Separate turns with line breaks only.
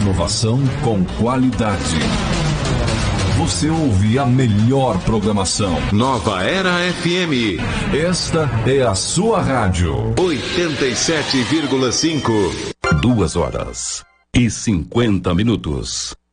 Inovação com qualidade. Você ouve a melhor programação.
Nova Era FM.
Esta é a sua rádio.
87,5.
2 horas e 50 minutos.